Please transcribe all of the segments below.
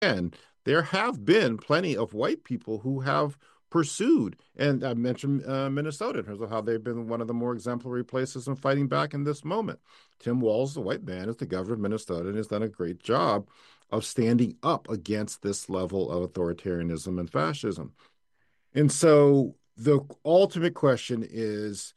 And there have been plenty of white people who have pursued, and I mentioned Minnesota in terms of how they've been one of the more exemplary places in fighting back in this moment. Tim Walz, the white man, is the governor of Minnesota and has done a great job of standing up against this level of authoritarianism and fascism. And so the ultimate question is,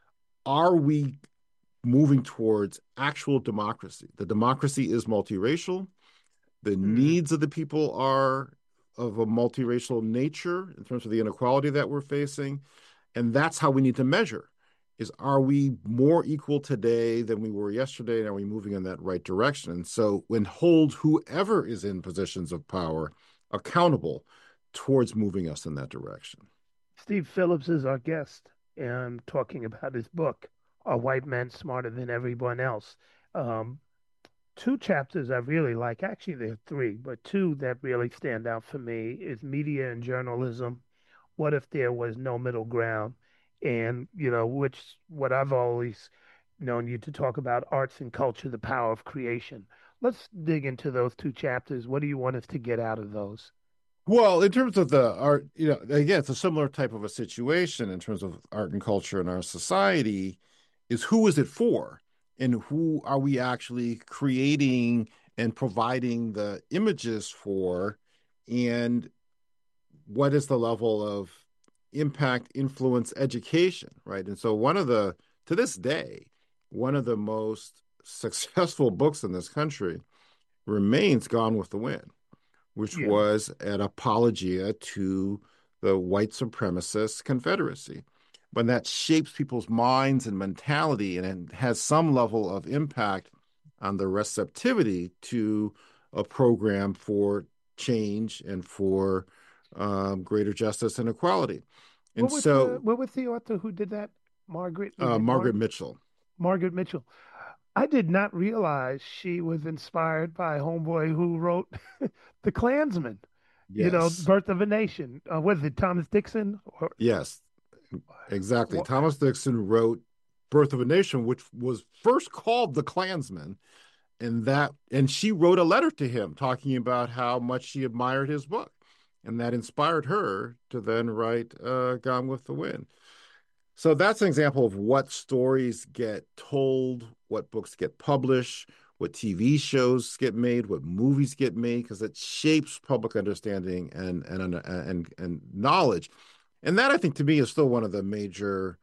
are we moving towards actual democracy? The democracy is multiracial. The Hmm. needs of the people are of a multiracial nature in terms of the inequality that we're facing. And that's how we need to measure is, are we more equal today than we were yesterday? And are we moving in that right direction? And so when hold whoever is in positions of power accountable towards moving us in that direction. Steve Phillips is our guest and talking about his book, Are White Men Smarter Than Everyone Else? Um, Two chapters I really like, actually there are three, but two that really stand out for me is media and journalism. What if there was no middle ground? And, which what I've always known you to talk about, arts and culture, the power of creation. Let's dig into those two chapters. What do you want us to get out of those? Well, in terms of the art, again, it's a similar type of a situation in terms of art and culture in our society, is who is it for? And who are we actually creating and providing the images for? And what is the level of impact, influence, education, right? And so to this day, one of the most successful books in this country remains Gone with the Wind, which Yeah. was an apologia to the white supremacist Confederacy. When that shapes people's minds and mentality and has some level of impact on the receptivity to a program for change and for greater justice and equality. And so What was the author who did that? Margaret, was it Margaret Mitchell. Margaret Mitchell? I did not realize she was inspired by a homeboy who wrote The Klansman, Yes. Birth of a Nation. Was it Thomas Dixon? Or Yes, exactly. what? Thomas Dixon wrote Birth of a Nation, which was first called The Klansman, and she wrote a letter to him talking about how much she admired his book. And that inspired her to then write Gone with the Wind. So that's an example of what stories get told, what books get published, what TV shows get made, what movies get made, because it shapes public understanding and knowledge. And that, I think, to me, is still one of the major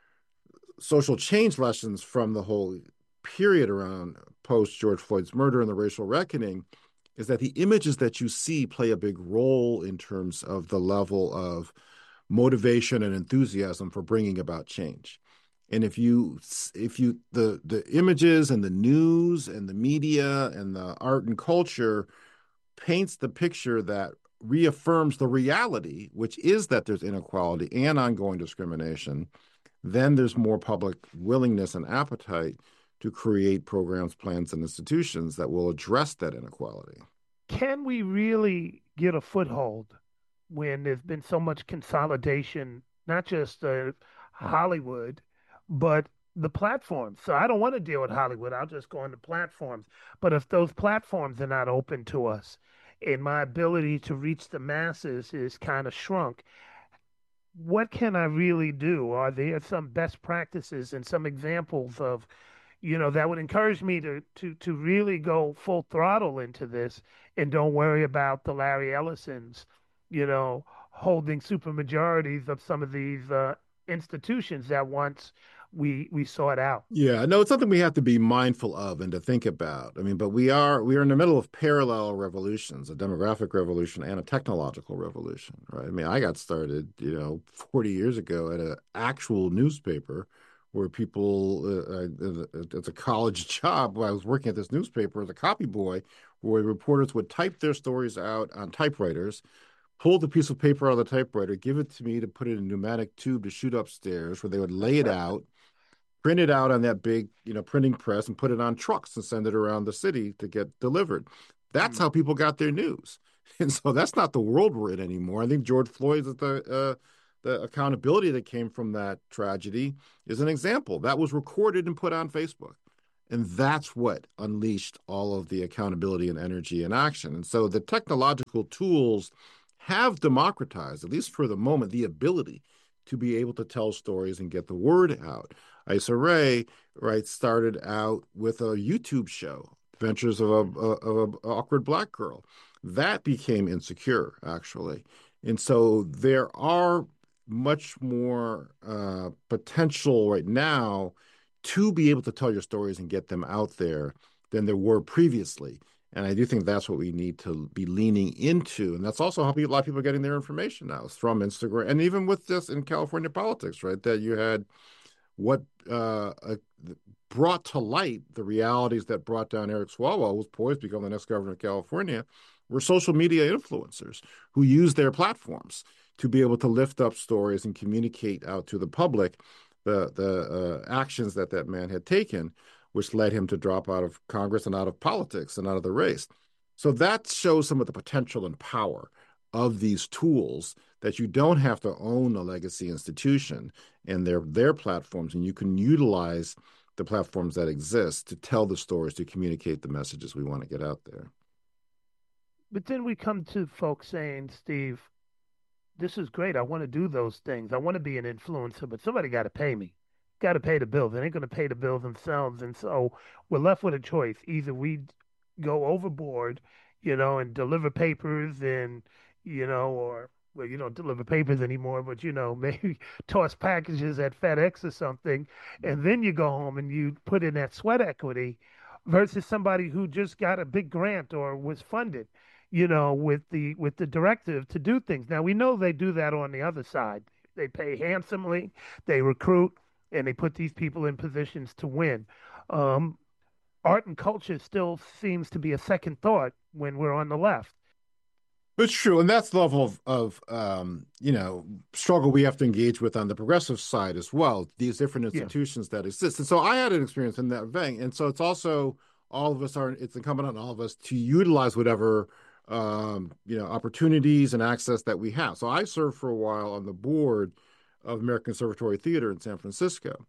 social change lessons from the whole period around post George Floyd's murder and the racial reckoning, is that the images that you see play a big role in terms of the level of motivation and enthusiasm for bringing about change. And the images and the news and the media and the art and culture paints the picture that reaffirms the reality, which is that there's inequality and ongoing discrimination, then there's more public willingness and appetite to create programs, plans, and institutions that will address that inequality. Can we really get a foothold when there's been so much consolidation, not just Hollywood, but the platforms? So I don't want to deal with Hollywood. I'll just go on the platforms. But if those platforms are not open to us and my ability to reach the masses is kind of shrunk, what can I really do? Are there some best practices and some examples of, that would encourage me to really go full throttle into this and don't worry about the Larry Ellisons, holding super majorities of some of these institutions that once we sought out. Yeah, no, it's something we have to be mindful of and to think about. I mean, but we are in the middle of parallel revolutions, a demographic revolution and a technological revolution, right? I mean, I got started, 40 years ago at an actual newspaper where it's a college job. Where I was working at this newspaper as a copy boy, where reporters would type their stories out on typewriters, pull the piece of paper out of the typewriter, give it to me to put it in a pneumatic tube to shoot upstairs, where they would lay it out, print it out on that big, printing press and put it on trucks and send it around the city to get delivered. That's Mm. how people got their news. And so that's not the world we're in anymore. I think George Floyd is the accountability that came from that tragedy is an example. That was recorded and put on Facebook. And that's what unleashed all of the accountability and energy and action. And so the technological tools have democratized, at least for the moment, the ability to be able to tell stories and get the word out. Issa Rae, right, started out with a YouTube show, Adventures of a Awkward Black Girl. That became Insecure, actually. And so there are much more potential right now to be able to tell your stories and get them out there than there were previously. And I do think that's what we need to be leaning into. And that's also how a lot of people are getting their information now from Instagram. And even with this in California politics, right? That you had what brought to light the realities that brought down Eric Swalwell, who was poised to become the next governor of California, were social media influencers who used their platforms to be able to lift up stories and communicate out to the public the actions that that man had taken, which led him to drop out of Congress and out of politics and out of the race. So that shows some of the potential and power of these tools, that you don't have to own a legacy institution and their platforms, and you can utilize the platforms that exist to tell the stories, to communicate the messages we want to get out there. But then we come to folks saying, Steve, this is great. I want to do those things. I want to be an influencer, but somebody got to pay me. Got to pay the bill. They ain't going to pay the bill themselves. And so we're left with a choice. Either we go overboard, and deliver papers and, or, well, you don't deliver papers anymore, but, maybe toss packages at FedEx or something. And then you go home and you put in that sweat equity versus somebody who just got a big grant or was funded, with the directive to do things. Now we know they do that on the other side. They pay handsomely, they recruit, and they put these people in positions to win. Um, Art and culture still seems to be a second thought when we're on the left. It's true, and that's the level of struggle we have to engage with on the progressive side as well. These different Yeah. institutions that exist, and so I had an experience in that vein, and so it's also all of us are. It's incumbent on all of us to utilize whatever opportunities and access that we have. So I served for a while on the board of American Conservatory Theater in San Francisco,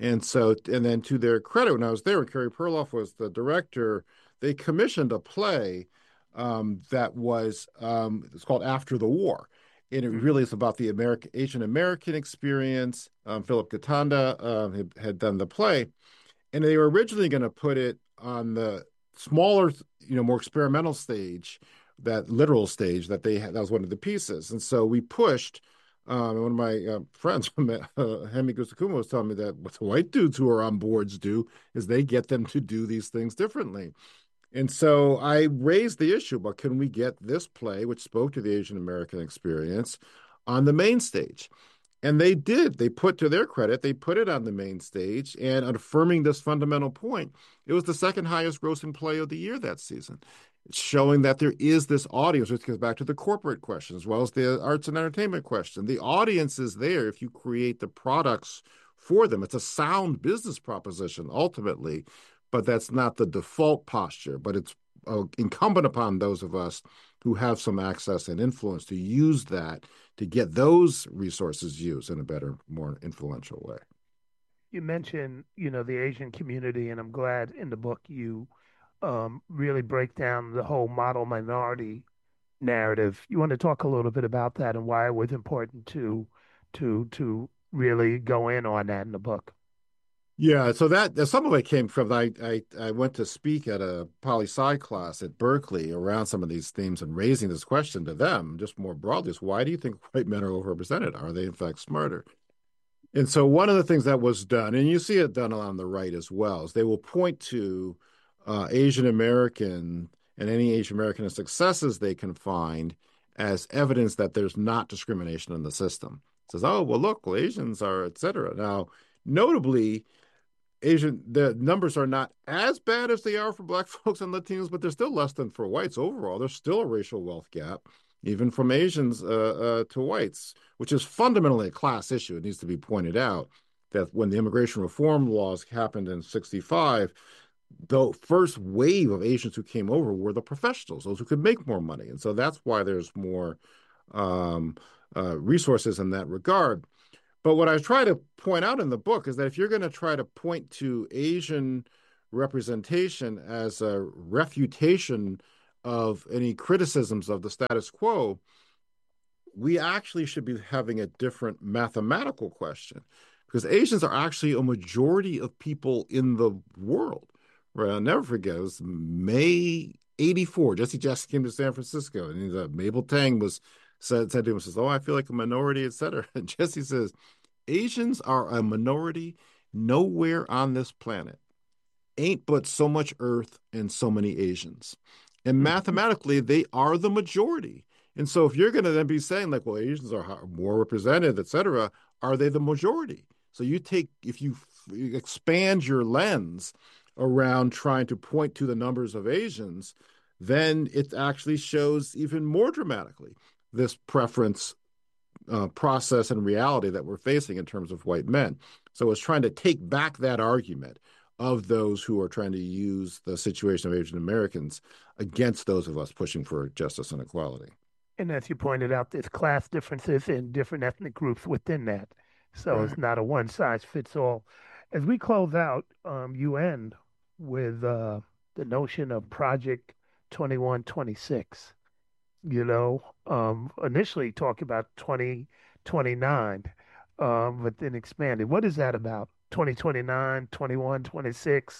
and then to their credit, when I was there, when Carey Perloff was the director, they commissioned a play that was it's called After the War. And it Mhm. really is about the Asian American experience. Philip Katanda had done the play, and they were originally going to put it on the smaller, more experimental stage, that literal stage that they had. That was one of the pieces, and so we pushed. And one of my friends, Hemi Gusakuma, was telling me that what the white dudes who are on boards do is they get them to do these things differently. And so I raised the issue about, can we get this play, which spoke to the Asian American experience, on the main stage? And they did. They put, to their credit, they put it on the main stage, and affirming this fundamental point, it was the second highest grossing play of the year that season. It's showing that there is this audience, which goes back to the corporate question as well as the arts and entertainment question. The audience is there if you create the products for them. It's a sound business proposition ultimately, but that's not the default posture. But it's incumbent upon those of us who have some access and influence to use that to get those resources used in a better, more influential way. You mentioned, the Asian community, and I'm glad in the book you really break down the whole model minority narrative. You want to talk a little bit about that and why it was important to really go in on that in the book? Yeah, so that some of it came from I went to speak at a poli sci class at Berkeley around some of these themes and raising this question to them just more broadly is, why do you think white men are overrepresented? Are they in fact smarter? And so one of the things that was done, and you see it done on the right as well, is they will point to Asian American and any Asian American successes they can find as evidence that there's not discrimination in the system. It says, oh, well, look, well, Asians are, et cetera. Now, notably, the numbers are not as bad as they are for Black folks and Latinos, but they're still less than for whites overall. There's still a racial wealth gap, even from Asians to whites, which is fundamentally a class issue. It needs to be pointed out that when the immigration reform laws happened in 65, the first wave of Asians who came over were the professionals, those who could make more money. And so that's why there's more um, resources in that regard. But what I try to point out in the book is that if you're going to try to point to Asian representation as a refutation of any criticisms of the status quo, we actually should be having a different mathematical question because Asians are actually a majority of people in the world. Right? I'll never forget, it was May 84. Jesse Jackson came to San Francisco and Mabel Tang said to him, says, "Oh, I feel like a minority, etc." And Jesse says, Asians are a minority nowhere on this planet. Ain't but so much Earth and so many Asians. And mathematically, they are the majority. And so if you're going to then be saying like, well, Asians are more represented, et cetera, are they the majority? So if you expand your lens around trying to point to the numbers of Asians, then it actually shows even more dramatically this preference process and reality that we're facing in terms of white men. So it's trying to take back that argument of those who are trying to use the situation of Asian Americans against those of us pushing for justice and equality. And as you pointed out, there's class differences in different ethnic groups within that. So Right. it's not a one size fits all. As we close out, you end with the notion of Project 2126. Initially talk about 2029, but then expanded. What is that about? 2029, 21, 26?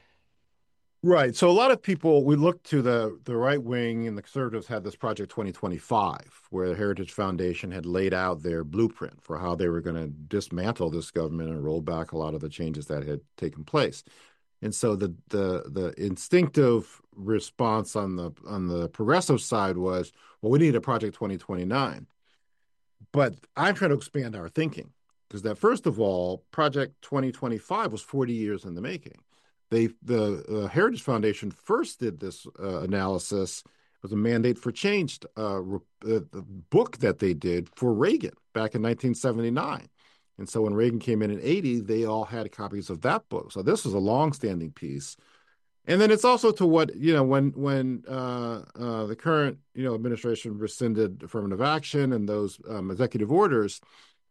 Right. So a lot of people, we look to the right wing and the conservatives had this Project 2025, where the Heritage Foundation had laid out their blueprint for how they were going to dismantle this government and roll back a lot of the changes that had taken place. And so the instinctive response on the progressive side was, well, we need a Project 2029. But I'm trying to expand our thinking because that first of all, Project 2025 was 40 years in the making. The Heritage Foundation first did this analysis. It was a Mandate for Change book that they did for Reagan back in 1979. And so when Reagan came in 80, they all had copies of that book. So this was a long-standing piece. And then it's also to what, when the current, administration rescinded affirmative action and those executive orders,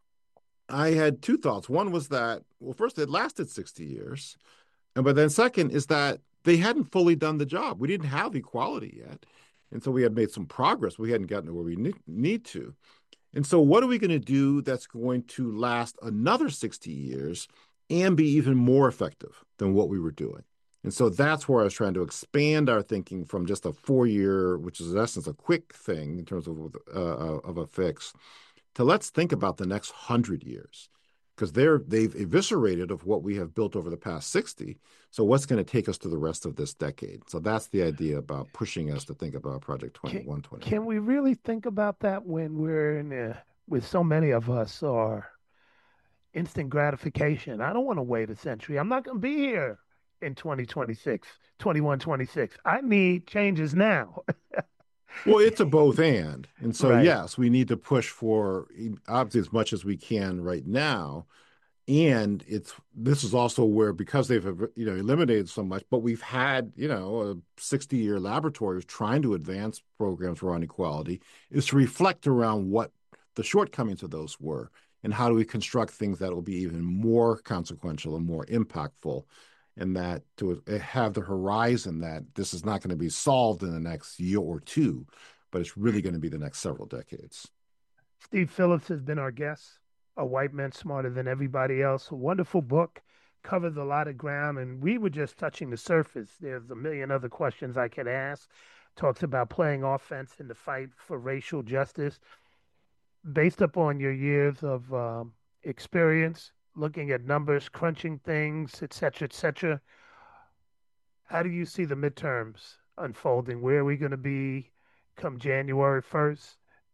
I had two thoughts. One was that, well, first, it lasted 60 years. But then second is that they hadn't fully done the job. We didn't have equality yet. And so we had made some progress. We hadn't gotten to where we need to. And so what are we going to do that's going to last another 60 years and be even more effective than what we were doing? And so that's where I was trying to expand our thinking from just a 4 year, which is in essence a quick thing in terms of a fix, to let's think about the next 100 years because they've eviscerated of what we have built over the past 60. So what's going to take us to the rest of this decade? So that's the idea about pushing us to think about Project Can, 2129. can we really think about that when we're with so many of us are instant gratification? I don't want to wait a century. I'm not going to be here in 2026, 2126. I need changes now. Well, it's a both and so Right. yes, we need to push for obviously as much as we can right now. And this is also where because they've eliminated so much, but we've had a 60-year laboratories trying to advance programs around equality is to reflect around what the shortcomings of those were and how do we construct things that will be even more consequential and more impactful and that to have the horizon that this is not going to be solved in the next year or two, but it's really going to be the next several decades. Steve Phillips has been our guest. A White Man Smarter Than Everybody Else. A wonderful book, covers a lot of ground, and we were just touching the surface. There's a million other questions I could ask. Talks about playing offense in the fight for racial justice. Based upon your years of experience, looking at numbers, crunching things, et cetera, how do you see the midterms unfolding? Where are we going to be come January 1st,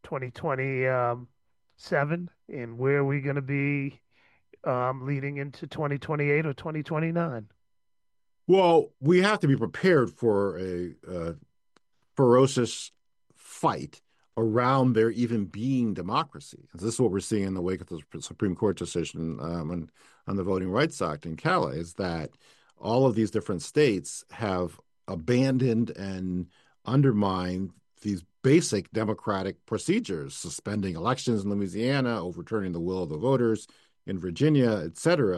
2027? And where are we going to be leading into 2028 or 2029? Well, we have to be prepared for a ferocious fight around there even being democracy. This is what we're seeing in the wake of the Supreme Court decision on the Voting Rights Act in Cali, is that all of these different states have abandoned and undermined these basic democratic procedures, suspending elections in Louisiana, overturning the will of the voters in Virginia, et cetera.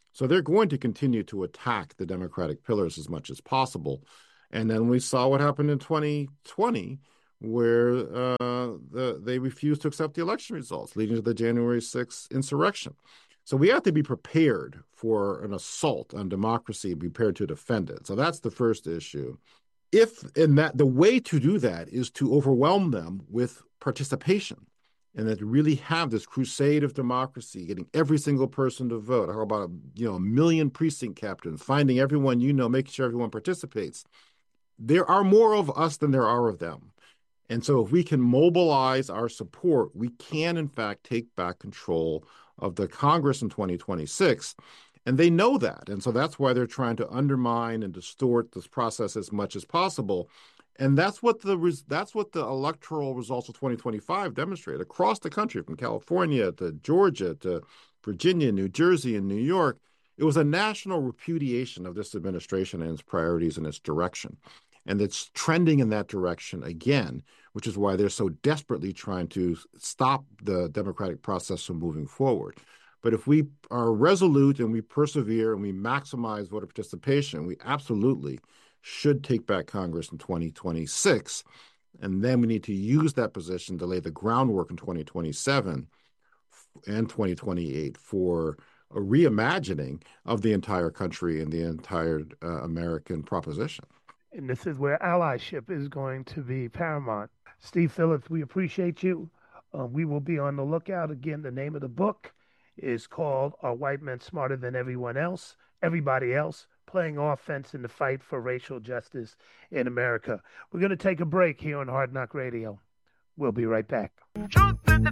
So they're going to continue to attack the Democratic pillars as much as possible. And then we saw what happened in 2020, where they refused to accept the election results, leading to the January 6th insurrection. So we have to be prepared for an assault on democracy, be prepared to defend it. So that's the first issue. If in that the way to do that is to overwhelm them with participation and that really have this crusade of democracy, getting every single person to vote. How about a million precinct captains, finding everyone making sure everyone participates. There are more of us than there are of them. And so if we can mobilize our support, we can, in fact, take back control of the Congress in 2026. And they know that. And so that's why they're trying to undermine and distort this process as much as possible. And that's what the electoral results of 2025 demonstrate across the country, from California to Georgia to Virginia, New Jersey, and New York. It was a national repudiation of this administration and its priorities and its direction. And it's trending in that direction again, which is why they're so desperately trying to stop the democratic process from moving forward. But if we are resolute and we persevere and we maximize voter participation, we absolutely should take back Congress in 2026. And then we need to use that position to lay the groundwork in 2027 and 2028 for a reimagining of the entire country and the entire American proposition. And this is where allyship is going to be paramount. Steve Phillips, we appreciate you. We will be on the lookout. Again, the name of the book is called Are White Men Smarter Than Everybody Else, Playing Offense in the Fight for Racial Justice in America. We're going to take a break here on Hard Knock Radio. We'll be right back.